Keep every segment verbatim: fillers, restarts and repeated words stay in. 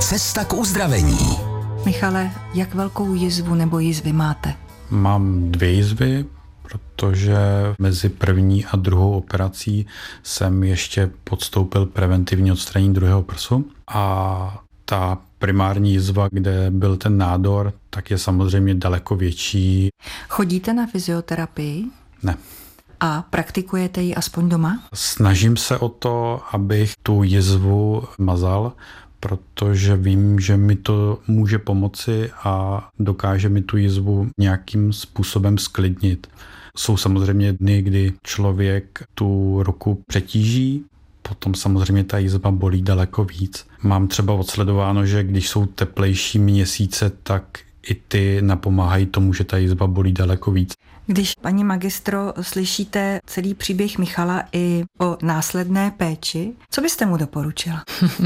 Cesta k uzdravení. Michale, jak velkou jizvu nebo jizvy máte? Mám dvě jizvy, protože mezi první a druhou operací jsem ještě podstoupil preventivní odstranění druhého prsu a ta primární jizva, kde byl ten nádor, tak je samozřejmě daleko větší. Chodíte na fyzioterapii? Ne. A praktikujete ji aspoň doma? Snažím se o to, abych tu jizvu mazal, protože vím, že mi to může pomoci a dokáže mi tu jizvu nějakým způsobem sklidnit. Jsou samozřejmě dny, kdy člověk tu ruku přetíží, potom samozřejmě ta jizva bolí daleko víc. Mám třeba odsledováno, že když jsou teplejší měsíce, tak i ty napomáhají tomu, že ta jizva bolí daleko víc. Když, paní magistro, slyšíte celý příběh Michala i o následné péči, co byste mu doporučila?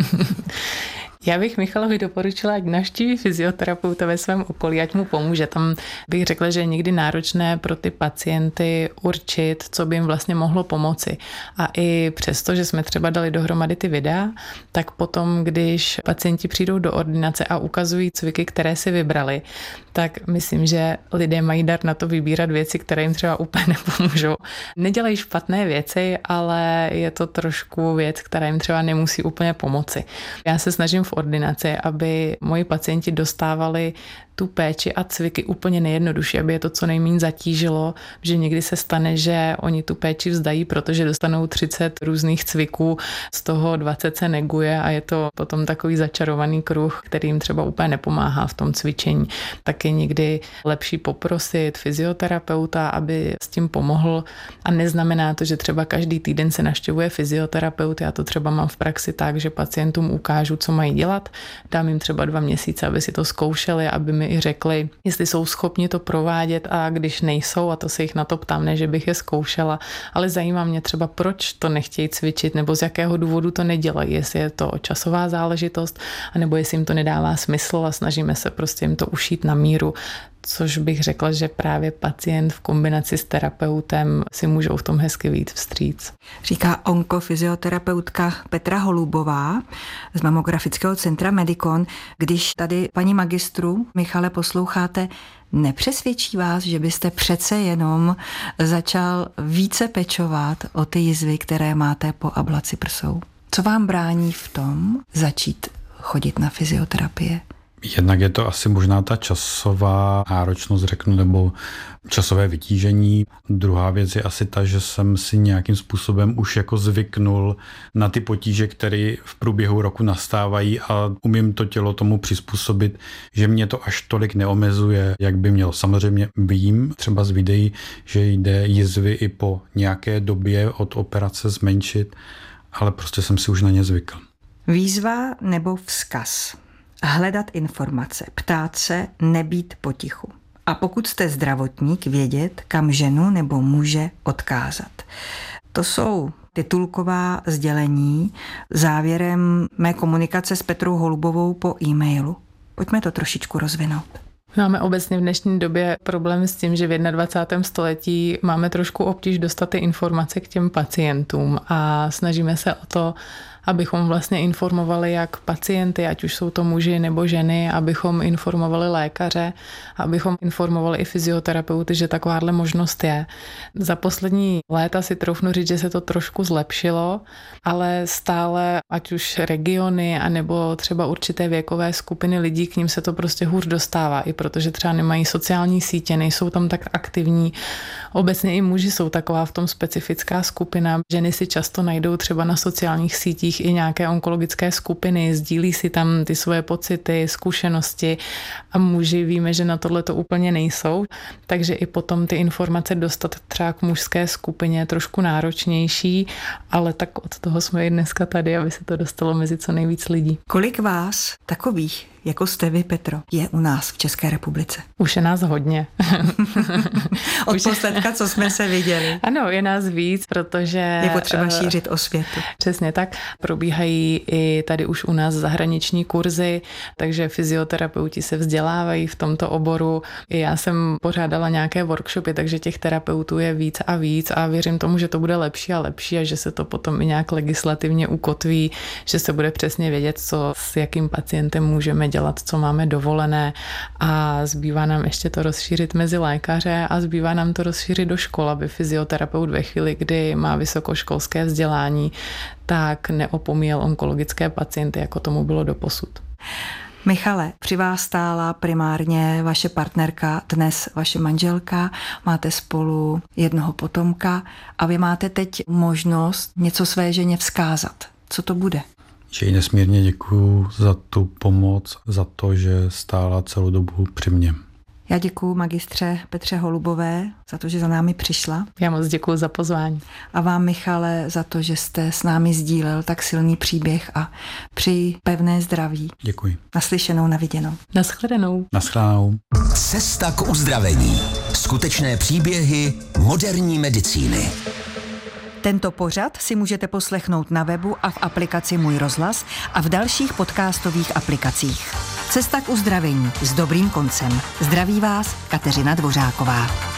Já bych Michalovi doporučila, ať navštíví fyzioterapeuta ve svém okolí, ať mu pomůže. Tam bych řekla, že je někdy náročné pro ty pacienty určit, co by jim vlastně mohlo pomoci. A i přesto, že jsme třeba dali dohromady ty videa, tak potom, když pacienti přijdou do ordinace a ukazují cviky, které si vybrali, tak myslím, že lidé mají dar na to vybírat věci, které jim třeba úplně nepomůžou. Nedělají špatné věci, ale je to trošku věc, která jim třeba nemusí úplně pomoci. Já se snažím v ordinaci, aby moji pacienti dostávali tu péči a cviky úplně nejjednodušší, aby je to co nejméně zatížilo, že někdy se stane, že oni tu péči vzdají, protože dostanou třicet různých cviků, z toho dvacet se neguje a je to potom takový začarovaný kruh, který jim třeba úplně nepomáhá v tom cvičení. Tak je někdy lepší poprosit fyzioterapeuta, aby s tím pomohl a neznamená to, že třeba každý týden se navštěvuje fyzioterapeut. Já to třeba mám v praxi tak, že pacientům ukážu, co mají dělat, dám jim třeba dva měsíce, aby si to zkoušeli, aby mi i řekli, jestli jsou schopni to provádět a když nejsou, a to se jich na to ptám, ne, že bych je zkoušela, ale zajímá mě třeba, proč to nechtějí cvičit nebo z jakého důvodu to nedělají, jestli je to časová záležitost, anebo jestli jim to nedává smysl a snažíme se prostě jim to ušít na míru, což bych řekla, že právě pacient v kombinaci s terapeutem si můžou v tom hezky vyjít vstříc. Říká onkofyzioterapeutka Petra Holubová z Mamografického centra Medikon. Když tady paní magistru Michale posloucháte, nepřesvědčí vás, že byste přece jenom začal více pečovat o ty jizvy, které máte po ablaci prsou? Co vám brání v tom začít chodit na fyzioterapie? Jednak je to asi možná ta časová náročnost, řeknu, nebo časové vytížení. Druhá věc je asi ta, že jsem si nějakým způsobem už jako zvyknul na ty potíže, které v průběhu roku nastávají a umím to tělo tomu přizpůsobit, že mě to až tolik neomezuje, jak by mělo. Samozřejmě vím třeba z videí, že jde jizvy i po nějaké době od operace zmenšit, ale prostě jsem si už na ně zvykl. Výzva nebo vzkaz? Hledat informace, ptát se, nebýt potichu. A pokud jste zdravotník, vědět, kam ženu nebo muže odkázat. To jsou titulková sdělení závěrem mé komunikace s Petrou Holubovou po e-mailu. Pojďme to trošičku rozvinout. Máme obecně v dnešní době problém s tím, že v dvacátém prvním století máme trošku obtíž dostat ty informace k těm pacientům a snažíme se o to, abychom vlastně informovali jak pacienty, ať už jsou to muži nebo ženy, abychom informovali lékaře, abychom informovali i fyzioterapeuty, že takováhle možnost je. Za poslední léta si troufnu říct, že se to trošku zlepšilo, ale stále, ať už regiony, anebo třeba určité věkové skupiny lidí, k ním se to prostě hůř dostává, i protože třeba nemají sociální sítě, nejsou tam tak aktivní. Obecně i muži jsou taková v tom specifická skupina. Ženy si často najdou třeba na sociálních sítích i nějaké onkologické skupiny, sdílí si tam ty svoje pocity, zkušenosti a muži víme, že na tohle to úplně nejsou, takže i potom ty informace dostat třeba k mužské skupině je trošku náročnější, ale tak od toho jsme i dneska tady, aby se to dostalo mezi co nejvíc lidí. Kolik vás, takových, jako jste vy, Petro, je u nás v České republice? Už je nás hodně. Od posledka, co jsme se viděli. Ano, je nás víc, protože... Je potřeba šířit osvětu. Přesně tak. Probíhají i tady už u nás zahraniční kurzy, takže fyzioterapeuti se vzdělávají v tomto oboru. I já jsem pořádala nějaké workshopy, takže těch terapeutů je víc a víc a věřím tomu, že to bude lepší a lepší a že se to potom i nějak legislativně ukotví, že se bude přesně vědět, co s jakým pacientem můžeme dělat, co máme dovolené a zbývá nám ještě to rozšířit mezi lékaře a zbývá nám to rozšířit do škol, aby fyzioterapeut ve chvíli, kdy má vysokoškolské vzdělání, tak neopomíjel onkologické pacienty, jako tomu bylo doposud. Michale, při vás stála primárně vaše partnerka, dnes vaše manželka, máte spolu jednoho potomka a vy máte teď možnost něco své ženě vzkázat. Co to bude? Že jí nesmírně děkuju za tu pomoc, za to, že stála celou dobu při mně. Já děkuju magistře Petře Holubové za to, že za námi přišla. Já moc děkuju za pozvání. A vám, Michale, za to, že jste s námi sdílel tak silný příběh a přeji pevné zdraví. Děkuji. Naslyšenou, naviděnou. Naschledanou. Naschledanou. Cesta k uzdravení. Skutečné příběhy moderní medicíny. Tento pořad si můžete poslechnout na webu a v aplikaci Můj rozhlas a v dalších podcastových aplikacích. Cesta k uzdravení s dobrým koncem. Zdraví vás Kateřina Dvořáková.